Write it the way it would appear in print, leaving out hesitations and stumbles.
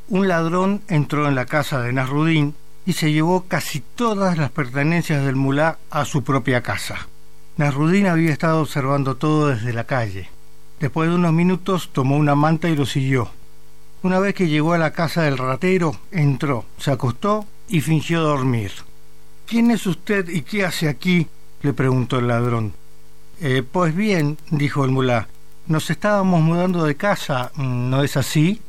Un ladrón entró en la casa de Nasrudín y se llevó casi todas las pertenencias del mulá a su propia casa. Nasrudín había estado observando todo desde la calle. Después de unos minutos tomó una manta y lo siguió. Una vez que llegó a la casa del ratero, entró, se acostó y fingió dormir. «¿Quién es usted y qué hace aquí?», le preguntó el ladrón. Pues bien», dijo el mulá, «nos estábamos mudando de casa, ¿no es así?».